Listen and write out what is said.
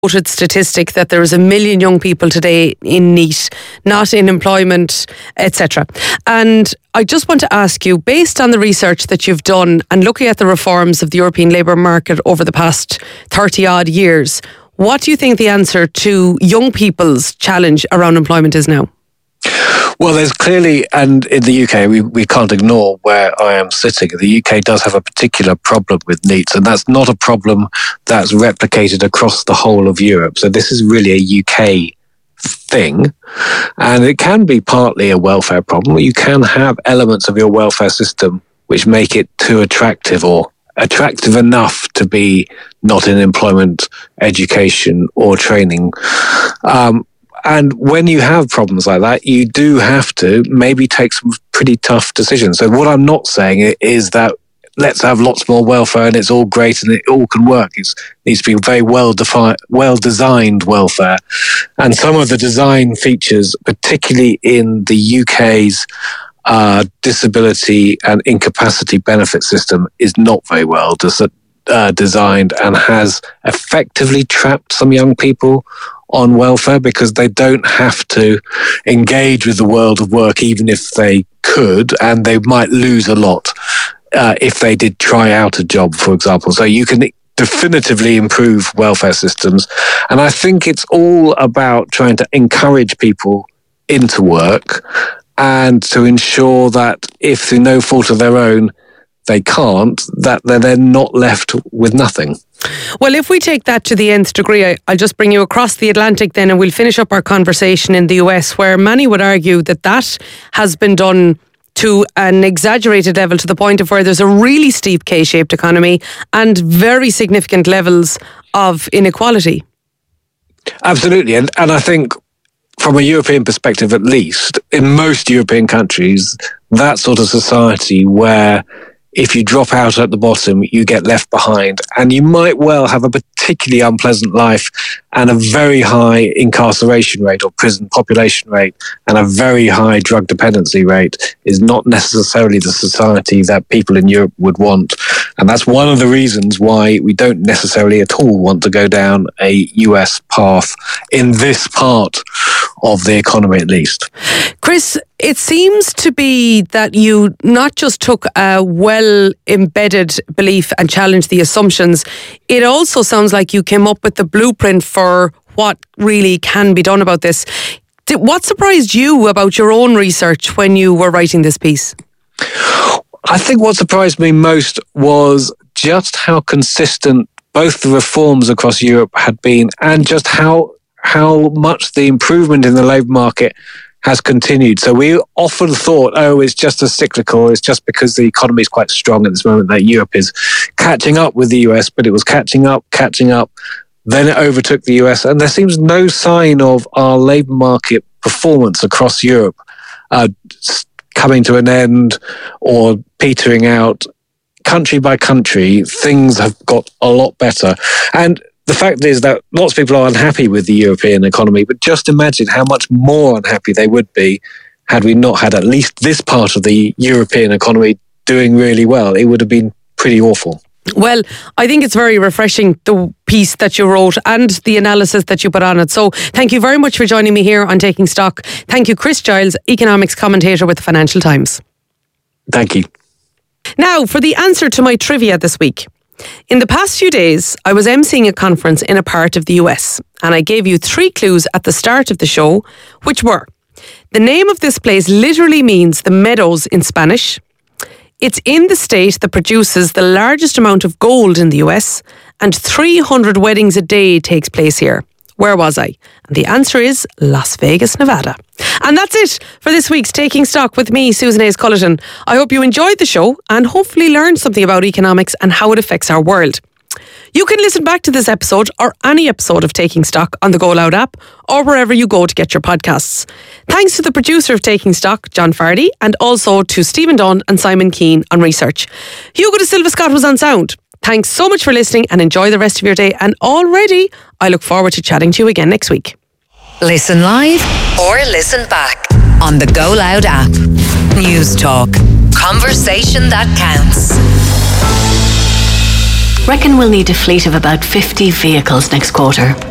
quoted statistic that there is 1 million young people today in NEET, not in employment, etc. And I just want to ask you, based on the research that you've done and looking at the reforms of the European labour market over the past 30 odd years, what do you think the answer to young people's challenge around employment is now? Well, there's clearly, and in the UK, we can't ignore where I am sitting. The UK does have a particular problem with NEETs, and that's not a problem that's replicated across the whole of Europe. So this is really a UK thing, and it can be partly a welfare problem. You can have elements of your welfare system which make it too attractive or attractive enough to be not in employment, education or training. And when you have problems like that, you do have to maybe take some pretty tough decisions. So what I'm not saying is that let's have lots more welfare and it's all great and it all can work. It needs to be very well-designed welfare. And some of the design features, particularly in the UK's disability and incapacity benefit system, is not very well designed and has effectively trapped some young people on welfare because they don't have to engage with the world of work even if they could, and they might lose a lot if they did try out a job, for example. So you can definitively improve welfare systems, and I think it's all about trying to encourage people into work and to ensure that if through no fault of their own they can't, that they're then not left with nothing. Well, if we take that to the nth degree, I'll just bring you across the Atlantic then, and we'll finish up our conversation in the US, where many would argue that that has been done to an exaggerated level, to the point of where there's a really steep K-shaped economy and very significant levels of inequality. Absolutely. And I think from a European perspective, at least, in most European countries, that sort of society where if you drop out at the bottom, you get left behind, and you might well have a particularly unpleasant life and a very high incarceration rate or prison population rate and a very high drug dependency rate, is not necessarily the society that people in Europe would want. And that's one of the reasons why we don't necessarily at all want to go down a US path in this part of the economy, at least. Chris, it seems to be that you not just took a well-embedded belief and challenged the assumptions, it also sounds like you came up with the blueprint for what really can be done about this. What surprised you about your own research when you were writing this piece? I think what surprised me most was just how consistent both the reforms across Europe had been, and just how much the improvement in the labour market has continued. So we often thought, it's just as cyclical, it's just because the economy is quite strong at this moment that Europe is catching up with the US, but it was catching up, then it overtook the US, and there seems no sign of our labour market performance across Europe coming to an end or petering out. Country by country, things have got a lot better. And the fact is that lots of people are unhappy with the European economy, but just imagine how much more unhappy they would be had we not had at least this part of the European economy doing really well. It would have been pretty awful. Well, I think it's very refreshing, the piece that you wrote and the analysis that you put on it. So thank you very much for joining me here on Taking Stock. Thank you, Chris Giles, economics commentator with the Financial Times. Thank you. Now, for the answer to my trivia this week. In the past few days, I was emceeing a conference in a part of the US, and I gave you 3 clues at the start of the show, which were: the name of this place literally means the meadows in Spanish. It's in the state that produces the largest amount of gold in the US, and 300 weddings a day takes place here. Where was I? And the answer is Las Vegas, Nevada. And that's it for this week's Taking Stock with me, Susan Hayes Cullerton. I hope you enjoyed the show and hopefully learned something about economics and how it affects our world. You can listen back to this episode or any episode of Taking Stock on the Go Loud app or wherever you go to get your podcasts. Thanks to the producer of Taking Stock, John Fardy, and also to Stephen Dunn and Simon Keane on research. Hugo de Silva Scott was on sound. Thanks so much for listening, and enjoy the rest of your day. And already, I look forward to chatting to you again next week. Listen live or listen back on the Go Loud app. News Talk. Conversation that counts. Reckon we'll need a fleet of about 50 vehicles next quarter.